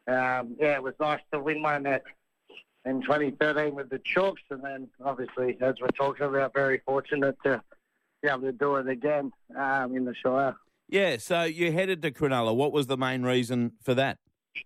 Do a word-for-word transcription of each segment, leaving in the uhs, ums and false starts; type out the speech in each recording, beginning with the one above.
um, yeah, it was nice to win one at, in twenty thirteen with the Chooks, and then obviously, as we're talking about, very fortunate to be able to do it again um, in the Shire. Yeah, so you headed to Cronulla. What was the main reason for that?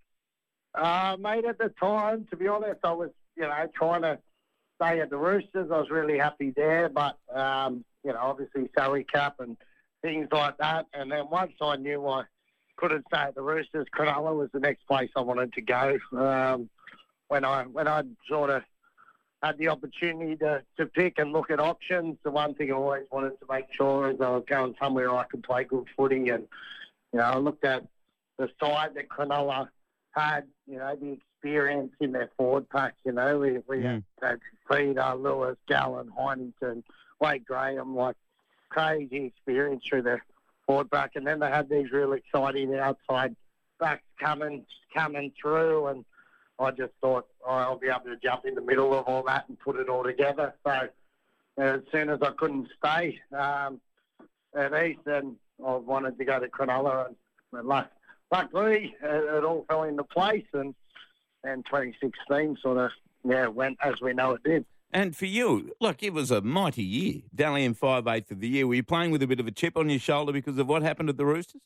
Uh, mate, at the time, to be honest, I was, you know, trying to stay at the Roosters. I was really happy there, but, um, you know, obviously salary cap and things like that. And then once I knew I couldn't stay at the Roosters, Cronulla was the next place I wanted to go. Um, when I when I sort of had the opportunity to, to pick and look at options, the one thing I always wanted to make sure is I was going somewhere I could play good footy. And, you know, I looked at the side that Cronulla had, you know, the experience in their forward pack. You know, we, we Mm. had Peter, Lewis, Gallen, Heinington, Wade Graham, like crazy experience through their forward pack. And then they had these really exciting outside backs coming coming through, and I just thought, oh, I'll be able to jump in the middle of all that and put it all together. So uh, as soon as I couldn't stay um, at East, then I wanted to go to Cronulla, and, and luck, luckily it, it all fell into place, and and twenty sixteen sort of yeah went as we know it did. And for you, look, it was a mighty year. Dally in five eighth of the year. Were you playing with a bit of a chip on your shoulder because of what happened at the Roosters?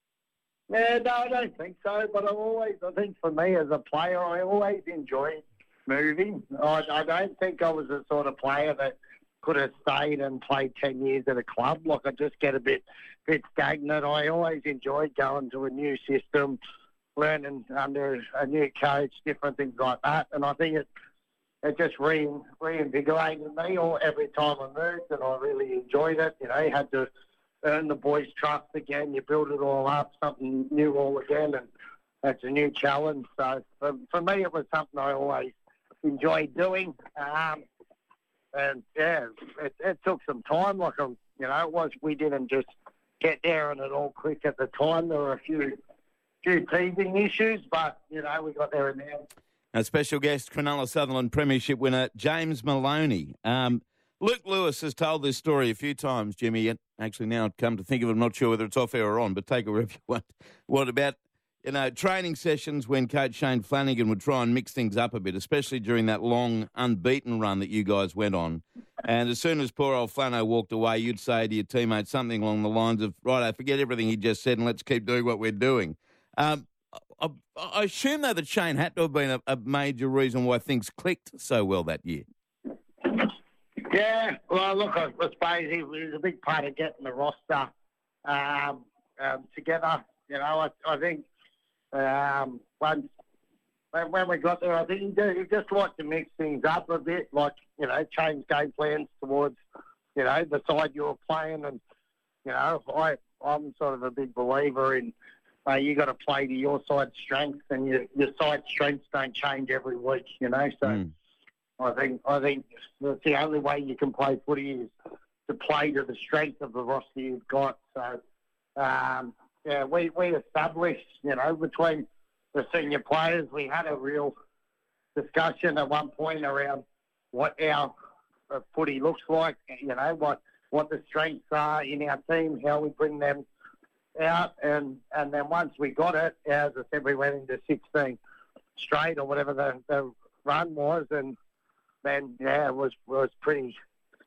Yeah, no, I don't think so. But I always, I think for me as a player, I always enjoyed moving. I, I don't think I was the sort of player that could have stayed and played ten years at a club. Like, I just get a bit, bit stagnant. I always enjoyed going to a new system, learning under a new coach, different things like that. And I think it, it just re, reinvigorated me all every time I moved, and I really enjoyed it. You know, you had to earn the boys' trust again. You build it all up, something new all again, and that's a new challenge. So for, for me, it was something I always enjoyed doing. Um, and yeah, it, it took some time. Like, um, you know, it was, we didn't just get there and it all clicked at the time. There were a few, few teething issues, but you know, we got there in the end. A special guest, Cronulla Sutherland Premiership winner James Maloney. Um, Luke Lewis has told this story a few times, Jimmy, and actually now I've come to think of it, I'm not sure whether it's off air or on, but take it wherever you want. What about, you know, training sessions when Coach Shane Flanagan would try and mix things up a bit, especially during that long unbeaten run that you guys went on. And as soon as poor old Flano walked away, you'd say to your teammates something along the lines of, right, I forget everything he just said and let's keep doing what we're doing. Um, I, I assume, though, that Shane had to have been a, a major reason why things clicked so well that year. Yeah, well, look, I, I suppose he was a big part of getting the roster um, um, together. You know, I, I think um, once when, when we got there, I think he, did, he just liked to mix things up a bit, like, you know, change game plans towards, you know, the side you were playing. And, you know, I, I'm sort of a big believer in uh, you got to play to your side's strengths, and your, your side's strengths don't change every week, you know, so... Mm. I think I think that's the only way you can play footy is to play to the strength of the roster you've got. So, um, yeah, we, we established, you know, between the senior players, we had a real discussion at one point around what our uh, footy looks like, you know, what, what the strengths are in our team, how we bring them out. And, and then once we got it, as I said, we went into sixteen straight or whatever the, the run was, and then, yeah, it was was pretty,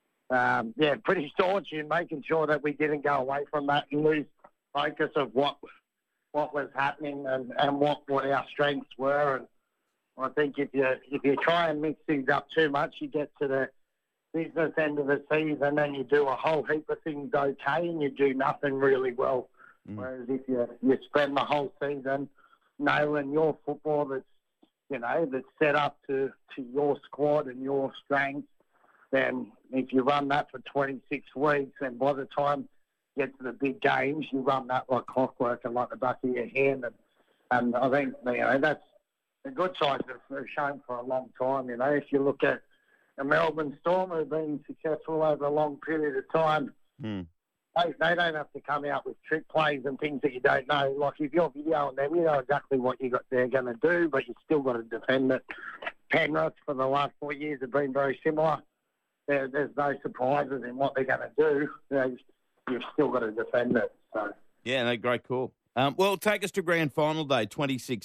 um, yeah, pretty staunch in making sure that we didn't go away from that and lose focus of what what was happening and, and what, what our strengths were. And I think if you if you try and mix things up too much, you get to the business end of the season and you do a whole heap of things okay and you do nothing really well. Mm. Whereas if you, you spend the whole season nailing your football that's, you know, that's set up to, to your squad and your strengths, then if you run that for twenty-six weeks, and by the time you get to the big games, you run that like clockwork and like the back of your hand. And, and I think, you know, that's a good side have shown for a long time. You know, if you look at the Melbourne Storm, who've been successful over a long period of time, mm. They, they don't have to come out with trick plays and things that you don't know. Like, if you're videoing them, you know exactly what you got they're going to do, but you still got to defend it. Penrith, for the last four years, have been very similar. There, there's no surprises in what they're going to do. You know, you've still got to defend it. So yeah, no, great call. Um, well, take us to grand final day, twenty sixteen.